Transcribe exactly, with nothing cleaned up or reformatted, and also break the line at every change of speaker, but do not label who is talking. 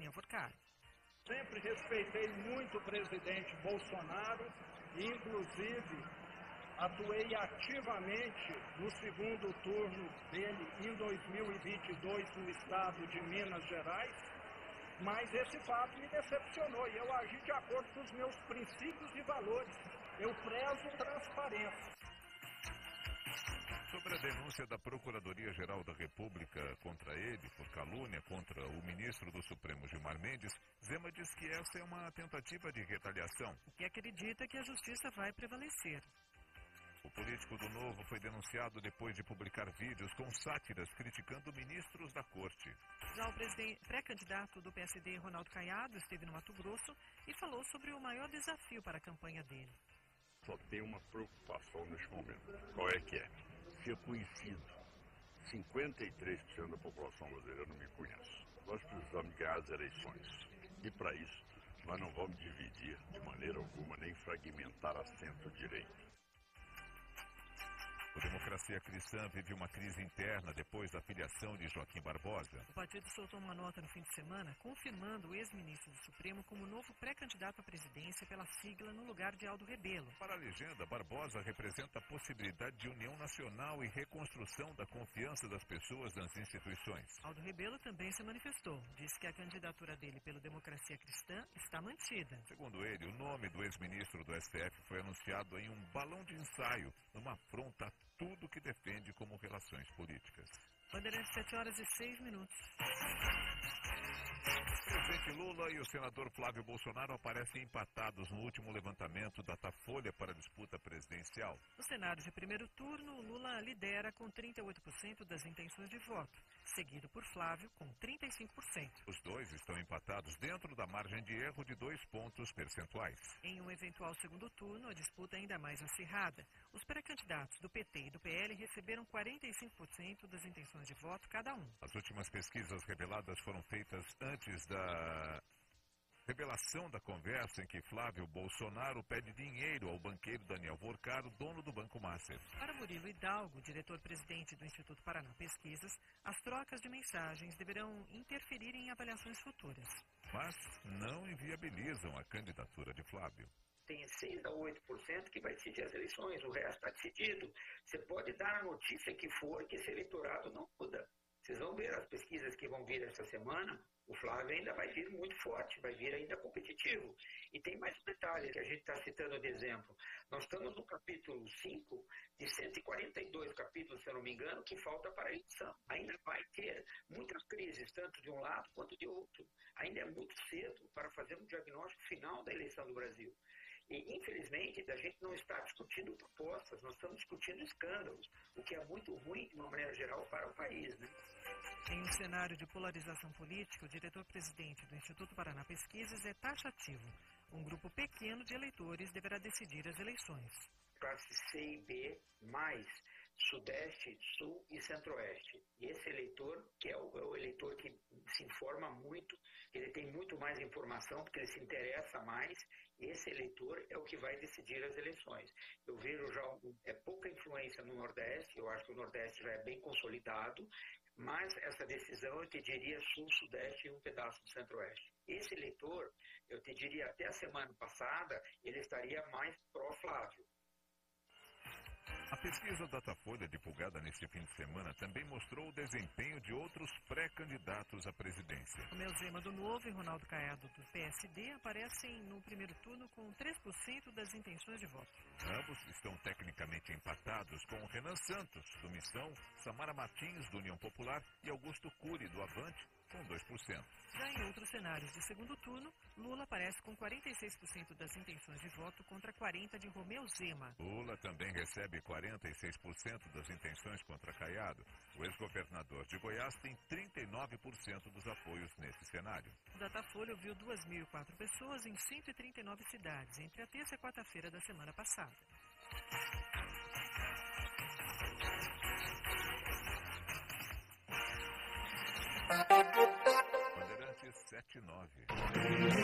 Daniel Vorcaro.
Sempre respeitei muito o presidente Bolsonaro e, inclusive, atuei ativamente no segundo turno dele em dois mil e vinte e dois no estado de Minas Gerais, mas esse fato me decepcionou e eu agi de acordo com os meus princípios e valores. Eu prezo transparência.
Sobre a denúncia da Procuradoria-Geral da República contra ele, por calúnia contra o ministro do Supremo Gilmar Mendes, Zema diz que essa é uma tentativa de retaliação.
O que acredita que a justiça vai prevalecer.
O político do Novo foi denunciado depois de publicar vídeos com sátiras criticando ministros da corte.
Já o pré-candidato do P S D, Ronaldo Caiado, esteve no Mato Grosso e falou sobre o maior desafio para a campanha dele.
Só tem uma preocupação neste momento. Qual é que é? Ser conhecido. cinquenta e três por cento da população brasileira não me conhece. Nós precisamos ganhar as eleições. E para isso, nós não vamos dividir de maneira alguma, nem fragmentar a centro-direita.
O Democracia Cristã vive uma crise interna depois da filiação de Joaquim Barbosa.
O partido soltou uma nota no fim de semana confirmando o ex-ministro do Supremo como novo pré-candidato à presidência pela sigla no lugar de Aldo Rebelo.
Para a legenda, Barbosa representa a possibilidade de união nacional e reconstrução da confiança das pessoas nas instituições.
Aldo Rebelo também se manifestou. Disse que a candidatura dele pelo Democracia Cristã está mantida.
Segundo ele, o nome do ex-ministro do S T F foi anunciado em um balão de ensaio, numa afronta a tudo que defende como relações políticas.
Bandeirantes, sete horas e seis minutos.
O presidente Lula e o senador Flávio Bolsonaro aparecem empatados no último levantamento da Datafolha para a disputa presidencial.
No cenário de primeiro turno, Lula lidera com trinta e oito por cento das intenções de voto, seguido por Flávio com trinta e cinco por cento.
Os dois estão empatados dentro da margem de erro de dois pontos percentuais.
Em um eventual segundo turno, a disputa é ainda mais acirrada. Os pré-candidatos do P T e do P L receberam quarenta e cinco por cento das intenções de voto cada um.
As últimas pesquisas reveladas foram feitas antes da revelação da conversa em que Flávio Bolsonaro pede dinheiro ao banqueiro Daniel Vorcaro, dono do Banco Master.
Para Murilo Hidalgo, diretor-presidente do Instituto Paraná Pesquisas, as trocas de mensagens deverão interferir em avaliações futuras.
Mas não inviabilizam a candidatura de Flávio.
Tem seis a oito por cento que vai decidir as eleições, o resto está decidido. Você pode dar a notícia que for que esse eleitorado não muda. Vocês vão ver as pesquisas que vão vir essa semana, o Flávio ainda vai vir muito forte, vai vir ainda competitivo. E tem mais um detalhe que a gente está citando de exemplo. Nós estamos no capítulo cinco de cento e quarenta e dois capítulos, se eu não me engano, que falta para a eleição. Ainda vai ter muitas crises, tanto de um lado quanto de outro. Ainda é muito cedo para fazer um diagnóstico final da eleição do Brasil. E, infelizmente, a gente não está discutindo propostas, nós estamos discutindo escândalos, o que é muito ruim, de uma maneira geral, para o país, né?
Em um cenário de polarização política, o diretor-presidente do Instituto Paraná Pesquisas é taxativo. Um grupo pequeno de eleitores deverá decidir as eleições.
Classe C e B, mais Sudeste, Sul e Centro-Oeste. E esse eleitor, que é o, é o eleitor que se informa muito, ele tem muito mais informação, porque ele se interessa mais, esse eleitor é o que vai decidir as eleições. Eu vejo já um, é pouca influência no Nordeste, eu acho que o Nordeste já é bem consolidado, mas essa decisão eu te diria Sul, Sudeste e um pedaço do Centro-Oeste. Esse eleitor, eu te diria até a semana passada, ele estaria mais pró-Flávio.
A pesquisa Datafolha, divulgada neste fim de semana, também mostrou o desempenho de outros pré-candidatos à presidência.
Romeu Zema do Novo e Ronaldo Caiado do P S D aparecem no primeiro turno com três por cento das intenções de voto.
Ambos estão tecnicamente empatados com Renan Santos, do Missão, Samara Martins, do União Popular e Augusto Cury, do Avante, com dois por cento.
Já em outros cenários de segundo turno, Lula aparece com quarenta e seis por cento das intenções de voto contra quarenta por cento de Romeu Zema.
Lula também recebe quarenta e seis por cento das intenções contra Caiado. O ex-governador de Goiás tem trinta e nove por cento dos apoios nesse cenário.
O Datafolha ouviu duas mil e quatro pessoas em cento e trinta e nove cidades, entre a terça e quarta-feira da semana passada.
Bandeirantes sete e nove.